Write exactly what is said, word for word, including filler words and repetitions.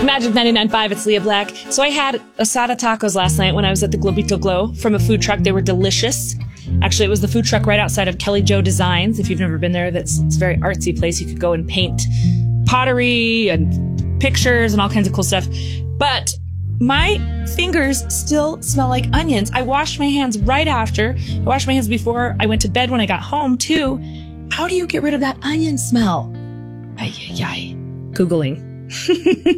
Magic ninety-nine point five, it's Leah Black. So I had asada tacos last night when I was at the Globito Glow from a food truck. They were delicious. Actually, it was the food truck right outside of Kelly Jo Designs. If you've never been there, that's it's a very artsy place. You could go and paint pottery and pictures and all kinds of cool stuff. But my fingers still smell like onions. I washed my hands right after. I washed my hands before I went to bed when I got home, too. How do you get rid of that onion smell? Ay, ay, ay. Googling.